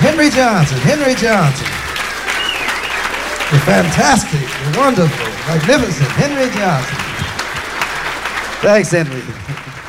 Henry Johnson, Henry Johnson. The fantastic, the wonderful, magnificent Henry Johnson. Thanks, Henry.